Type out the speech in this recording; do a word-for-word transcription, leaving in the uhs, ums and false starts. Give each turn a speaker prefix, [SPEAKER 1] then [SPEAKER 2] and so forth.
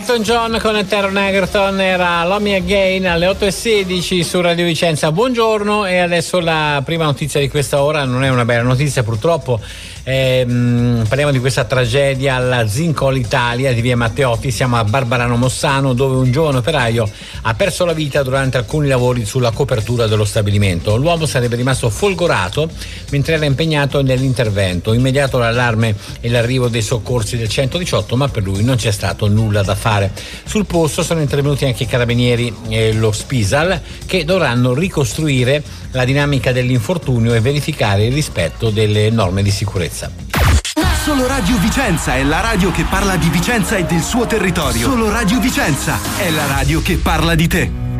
[SPEAKER 1] Elton John con Taron Egerton, era Love Me Again alle otto e sedici su Radio Vicenza. Buongiorno, e adesso la prima notizia di questa ora non è una bella notizia purtroppo. Eh, mh, parliamo di questa tragedia alla Zincol Italia di via Matteotti. Siamo a Barbarano Mossano, dove un giovane operaio ha perso la vita durante alcuni lavori sulla copertura dello stabilimento. L'uomo sarebbe rimasto folgorato mentre era impegnato nell'intervento. Immediato l'allarme e l'arrivo dei soccorsi del centodiciotto, ma per lui non c'è stato nulla da fare. Sul posto sono intervenuti anche i carabinieri e lo Spisal, che dovranno ricostruire la dinamica dell'infortunio e verificare il rispetto delle norme di sicurezza.
[SPEAKER 2] Solo Radio Vicenza è la radio che parla di Vicenza e del suo territorio. Solo Radio Vicenza è la radio che parla di te.